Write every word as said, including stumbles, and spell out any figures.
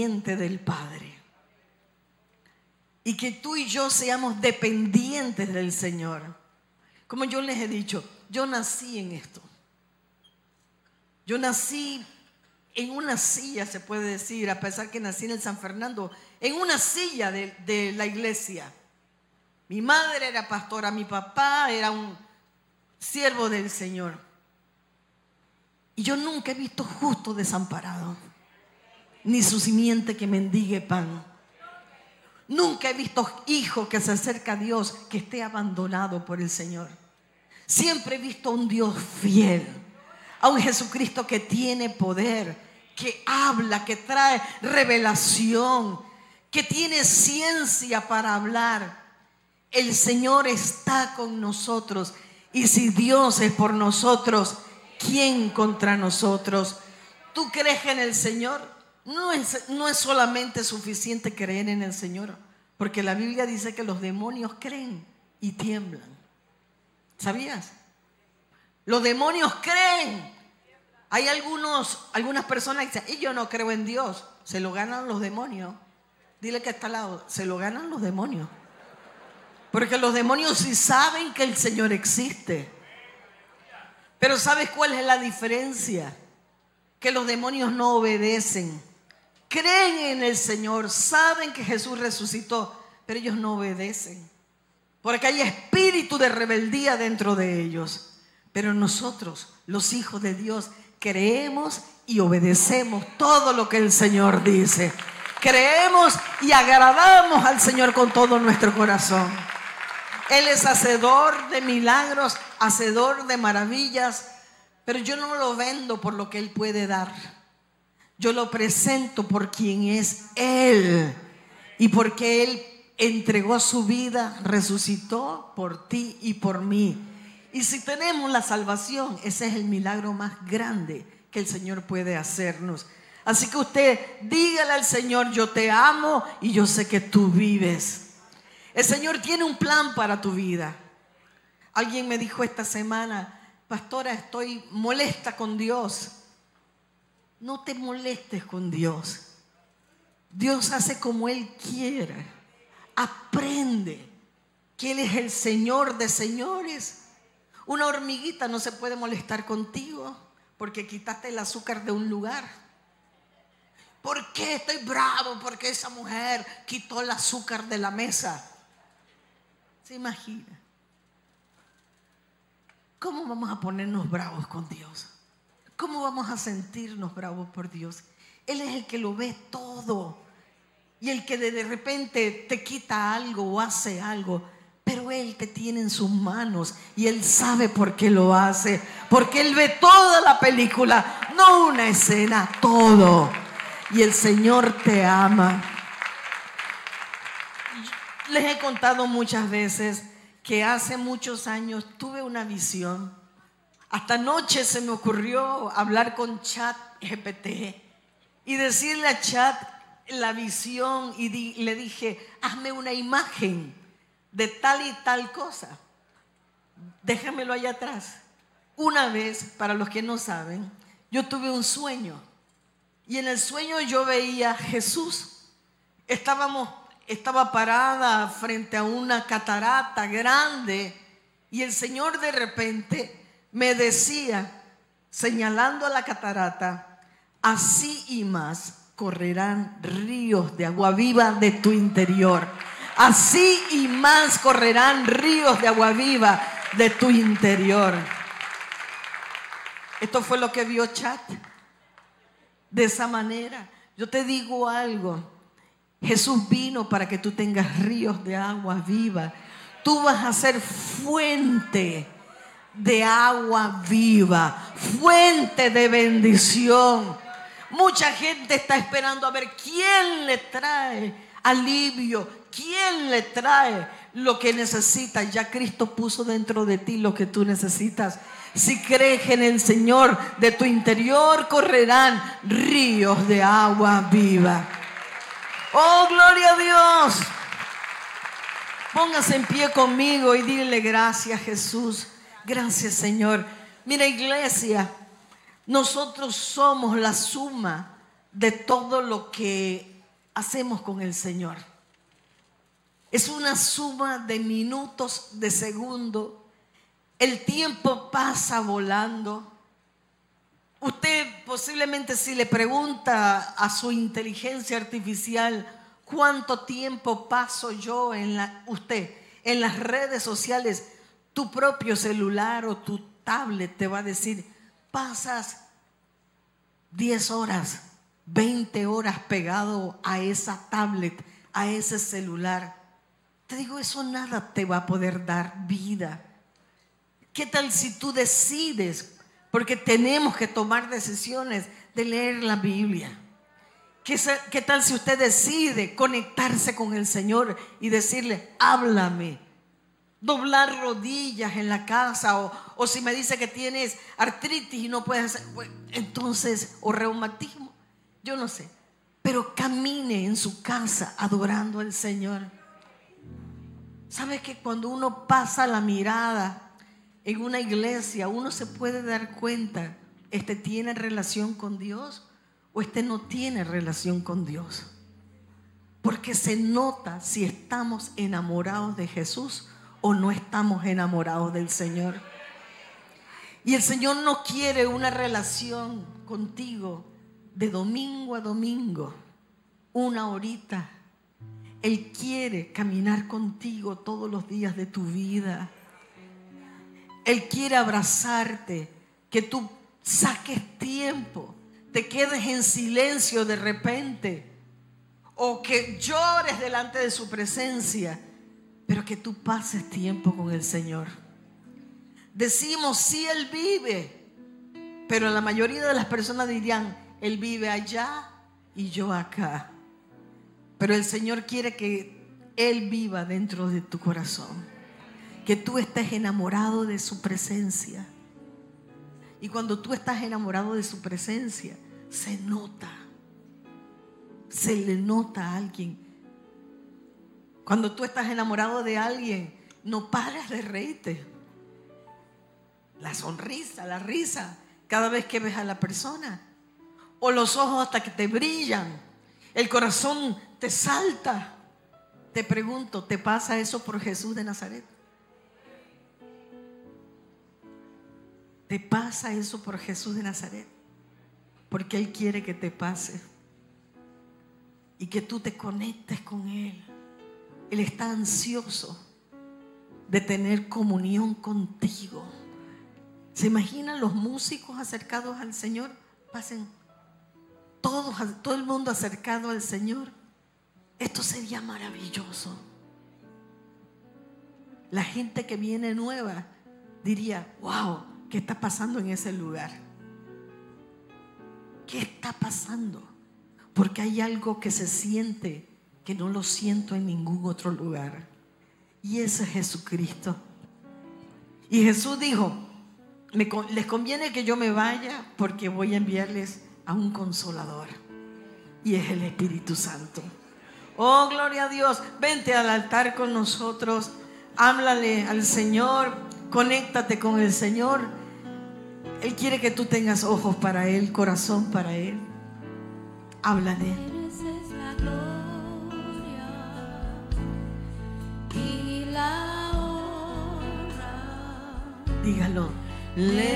dependiente del Padre. Y que tú y yo seamos dependientes del Señor. Como yo les he dicho, yo nací en esto. Yo nací en una silla, se puede decir, a pesar que nací en el San Fernando, en una silla de, de la iglesia. Mi madre era pastora, mi papá era un siervo del Señor. Y yo nunca he visto justo desamparado, ni su simiente que mendigue pan. Nunca he visto hijo que se acerca a Dios que esté abandonado por el Señor. Siempre he visto a un Dios fiel, a un Jesucristo que tiene poder, que habla, que trae revelación, que tiene ciencia para hablar. El Señor está con nosotros, y si Dios es por nosotros, ¿quién contra nosotros? ¿Tú crees en el Señor? No es, no es solamente suficiente creer en el Señor, porque la Biblia dice que los demonios creen y tiemblan. ¿Sabías? Los demonios creen. Hay algunos, algunas personas que dicen, y yo no creo en Dios. Se lo ganan los demonios. Dile que está al lado, se lo ganan los demonios. Porque los demonios sí saben que el Señor existe. Pero ¿sabes cuál es la diferencia? Que los demonios no obedecen. Creen en el Señor, saben que Jesús resucitó, pero ellos no obedecen. Porque hay espíritu de rebeldía dentro de ellos. Pero nosotros, los hijos de Dios, creemos y obedecemos todo lo que el Señor dice. Creemos y agradamos al Señor con todo nuestro corazón. Él es hacedor de milagros, hacedor de maravillas, pero yo no lo vendo por lo que Él puede dar. Yo lo presento por quien es Él, y porque Él entregó su vida, resucitó por ti y por mí. Y si tenemos la salvación, ese es el milagro más grande que el Señor puede hacernos. Así que usted dígale al Señor, yo te amo y yo sé que tú vives. El Señor tiene un plan para tu vida. Alguien me dijo esta semana, pastora, estoy molesta con Dios. No te molestes con Dios. Dios hace como Él quiera. Aprende que Él es el Señor de señores. Una hormiguita no se puede molestar contigo porque quitaste el azúcar de un lugar. ¿Por qué estoy bravo? Porque esa mujer quitó el azúcar de la mesa. ¿Se imagina? ¿Cómo vamos a ponernos bravos con Dios? ¿Cómo vamos a sentirnos bravos por Dios? Él es el que lo ve todo. Y el que de repente te quita algo o hace algo, pero Él te tiene en sus manos y Él sabe por qué lo hace. Porque Él ve toda la película, no una escena, todo. Y el Señor te ama. Les he contado muchas veces que hace muchos años tuve una visión. Hasta anoche se me ocurrió hablar con Chat G P T y decirle a Chat la visión, y di, le dije, hazme una imagen de tal y tal cosa. Déjamelo allá atrás. Una vez, para los que no saben, yo tuve un sueño. Y en el sueño yo veía a Jesús. Estábamos, estaba parada frente a una catarata grande. Y el Señor de repente me decía, señalando a la catarata, así y más correrán ríos de agua viva de tu interior. Así y más correrán ríos de agua viva de tu interior. Esto fue lo que vio Chat. De esa manera, yo te digo algo. Jesús vino para que tú tengas ríos de agua viva. Tú vas a ser fuente de agua viva, fuente de bendición. Mucha gente está esperando a ver quién le trae alivio, quién le trae lo que necesita. Ya Cristo puso dentro de ti lo que tú necesitas. Si crees en el Señor, de tu interior correrán ríos de agua viva. ¡Oh, gloria a Dios! Póngase en pie conmigo y dile gracias, Jesús. Gracias, Señor. Mira, iglesia, nosotros somos la suma de todo lo que hacemos con el Señor. Es una suma de minutos, de segundos. El tiempo pasa volando. Usted posiblemente, si le pregunta a su inteligencia artificial cuánto tiempo paso yo en la, usted en las redes sociales, tu propio celular o tu tablet te va a decir: pasas diez horas, veinte horas pegado a esa tablet, a ese celular. Te digo, eso nada te va a poder dar vida. ¿Qué tal si tú decides? Porque tenemos que tomar decisiones de leer la Biblia. ¿Qué, qué tal si usted decide conectarse con el Señor y decirle: háblame? Doblar rodillas en la casa, o, o si me dice que tienes artritis y no puedes hacer, pues, entonces, o reumatismo, yo no sé, pero camine en su casa adorando al Señor. ¿Sabes que cuando uno pasa la mirada en una iglesia, uno se puede dar cuenta, este tiene relación con Dios o este no tiene relación con Dios? Porque se nota si estamos enamorados de Jesús o no estamos enamorados del Señor. Y el Señor no quiere una relación contigo de domingo a domingo, una horita. Él quiere caminar contigo todos los días de tu vida. Él quiere abrazarte, que tú saques tiempo, te quedes en silencio de repente, o que llores delante de su presencia, pero que tú pases tiempo con el Señor. Decimos: sí, Él vive, pero la mayoría de las personas dirían: Él vive allá y yo acá. Pero el Señor quiere que Él viva dentro de tu corazón, que tú estés enamorado de su presencia. Y cuando tú estás enamorado de su presencia, se nota, se le nota a alguien. Cuando tú estás enamorado de alguien, no paras de reírte. La sonrisa, la risa, cada vez que ves a la persona, o los ojos hasta que te brillan, el corazón te salta. Te pregunto, ¿te pasa eso por Jesús de Nazaret? ¿Te pasa eso por Jesús de Nazaret? Porque Él quiere que te pase y que tú te conectes con Él. Él está ansioso de tener comunión contigo. ¿Se imaginan los músicos acercados al Señor? Pasen todos, todo el mundo acercado al Señor. Esto sería maravilloso. La gente que viene nueva diría: wow, ¿qué está pasando en ese lugar? ¿Qué está pasando? Porque hay algo que se siente que no lo siento en ningún otro lugar. Y ese es Jesucristo. Y Jesús dijo: me, les conviene que yo me vaya, porque voy a enviarles a un consolador, y es el Espíritu Santo. Oh, gloria a Dios. Vente al altar con nosotros, háblale al Señor, conéctate con el Señor. Él quiere que tú tengas ojos para Él, corazón para Él. Háblale. Mereces la gloria y la honra. Dígalo. Le